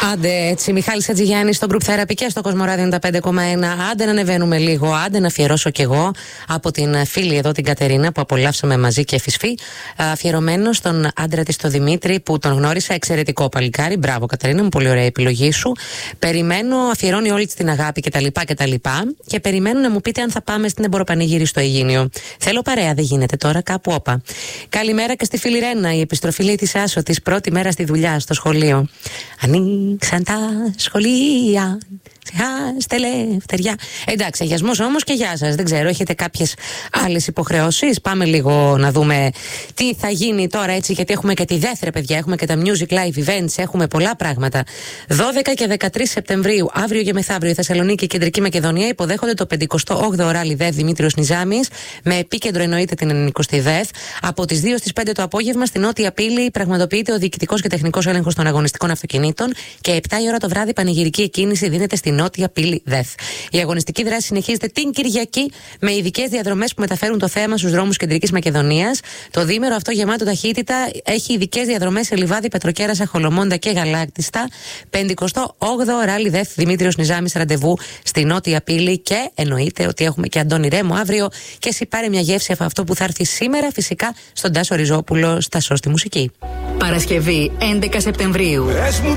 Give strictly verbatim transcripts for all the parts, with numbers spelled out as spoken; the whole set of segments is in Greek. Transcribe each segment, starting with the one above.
Άντε έτσι, Μιχάλης Ατζηγιάννης στο Group Therapy και στο Κοσμοράδιο ενενήντα πέντε κόμμα ένα. Άντε να ανεβαίνουμε λίγο, άντε να αφιερώσω κι εγώ από την φίλη εδώ την Κατερίνα που απολαύσαμε μαζί και φυσφή. Αφιερωμένο στον άντρα της, τον Δημήτρη, που τον γνώρισα, εξαιρετικό παλικάρι. Μπράβο Κατερίνα μου, πολύ ωραία επιλογή σου. Περιμένω, αφιερώνει όλη της την αγάπη κτλ. Και, και περιμένω να μου πείτε αν θα πάμε στην εμποροπανήγυρη στο Αιγίνιο. Θέλω παρέα, δεν γίνεται τώρα, κάπου όπα. Καλημέρα και στη φίλη Ρένα, η επιστροφή λέει της Άσο, της πρώτη μέρα στη δουλειά, στο σχολείο. Ανοίξαν τα σχολεία, ξεχάστε ελευθεριά. Εντάξει, αγιασμός όμως και γεια σας. Δεν ξέρω, έχετε κάποιες άλλες υποχρεώσεις? Πάμε λίγο να δούμε τι θα γίνει τώρα, έτσι, γιατί έχουμε και τη δεύτερη, παιδιά. Έχουμε και τα Music Live Events, έχουμε πολλά πράγματα. δώδεκα και δεκατρείς Σεπτεμβρίου, αύριο και μεθαύριο, η Θεσσαλονίκη και η Κεντρική Μακεδονία υποδέχονται το πενηκοστό όγδοο ράλι ΔΕΘ Δημήτριος Νιζάμης, με επίκεντρο εννοείται την ενενηκοστή ΔΕΘ. Από τις δύο στις πέντε το απόγευμα στην Νότια Πύλη πραγματοποιείται ο διοικητικός και τεχνικός έλεγχος των αγωνιστικών αυτοκινήτων και επτά η ώρα το βράδυ πανηγυρική εκκίνηση δίνεται στην Νότια Πύλη ΔΕΘ. Η αγωνιστική δράση συνεχίζεται την Κυριακή με ειδικές διαδρομές που μεταφέρουν το θέαμα στους δρόμους Κεντρικής Μακεδονίας. Το διήμερο αυτό γεμάτο ταχύτητα έχει ειδικές διαδρομές σε Λιβάδι, Πετροκέρασα, Χολομόντα και Γαλάκτιστα. πενηκοστό όγδοο ράλι ΔΕΘ Δημήτριος Νιζάμης, ραντεβού στη Νότια Πύλη. Και εννοείται ότι έχουμε και Αντώνη Ρέμο αύριο. Και εσύ πάρε μια γεύση από αυτό που θα έρθει σήμερα, φυσικά στον Τάσο Ριζόπουλο στα Σως στη Μουσική. Παρασκευή έντεκα Σεπτεμβρίου.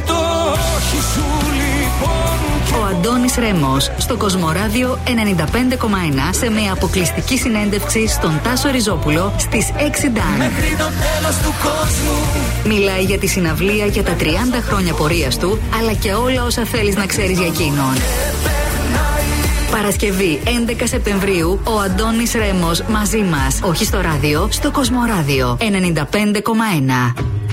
Ο Αντώνης Ρέμος στο Κοσμοράδιο ενενήντα πέντε κόμμα ένα σε μια αποκλειστική συνέντευξη στον Τάσο Ριζόπουλο στις έξι Ντάν. Μιλάει για τη συναυλία για τα τριάντα χρόνια πορείας του, αλλά και όλα όσα θέλεις να ξέρεις για εκείνον. Παρασκευή έντεκα Σεπτεμβρίου, ο Αντώνης Ρέμος μαζί μας, όχι στο ράδιο, στο Κοσμοράδιο ενενήντα πέντε κόμμα ένα.